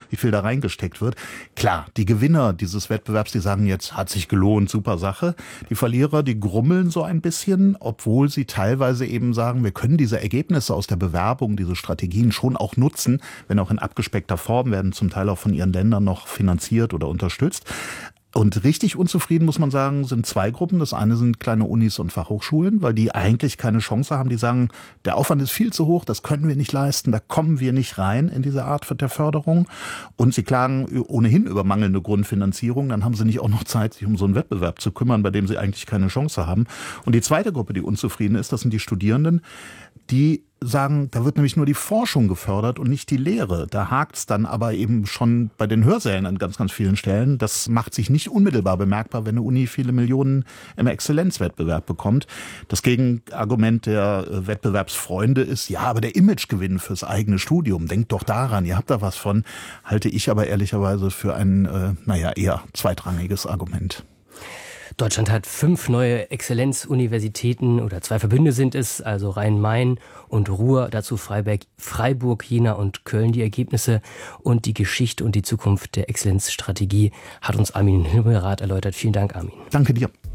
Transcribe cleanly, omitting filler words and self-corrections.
wie viel da reingesteckt wird. Klar, die Gewinner dieses Wettbewerbs, die sagen jetzt, hat sich gelohnt, super Sache. Die Verlierer, die grummeln so ein bisschen, obwohl sie teilweise eben sagen, wir können diese Ergebnisse aus der Bewerbung, diese Strategien schon auch nutzen, wenn auch in abgespeckter Form, werden zum Teil auch von ihren Ländern noch finanziert oder unterstützt. Und richtig unzufrieden, muss man sagen, sind zwei Gruppen. Das eine sind kleine Unis und Fachhochschulen, weil die eigentlich keine Chance haben. Die sagen, der Aufwand ist viel zu hoch, das können wir nicht leisten, da kommen wir nicht rein in diese Art der Förderung. Und sie klagen ohnehin über mangelnde Grundfinanzierung. Dann haben sie nicht auch noch Zeit, sich um so einen Wettbewerb zu kümmern, bei dem sie eigentlich keine Chance haben. Und die zweite Gruppe, die unzufrieden ist, das sind die Studierenden, die sagen, da wird nämlich nur die Forschung gefördert und nicht die Lehre. Da hakt's dann aber eben schon bei den Hörsälen an ganz, ganz vielen Stellen. Das macht sich nicht unmittelbar bemerkbar, wenn eine Uni viele Millionen im Exzellenzwettbewerb bekommt. Das Gegenargument der Wettbewerbsfreunde ist, ja, aber der Imagegewinn fürs eigene Studium, denkt doch daran, ihr habt da was von, halte ich aber ehrlicherweise für ein, eher zweitrangiges Argument. Deutschland hat 5 neue Exzellenzuniversitäten oder 2 Verbünde sind es, also Rhein-Main und Ruhr, dazu Freiburg, Jena und Köln. Die Ergebnisse und die Geschichte und die Zukunft der Exzellenzstrategie hat uns Armin Himmelrath erläutert. Vielen Dank, Armin. Danke dir.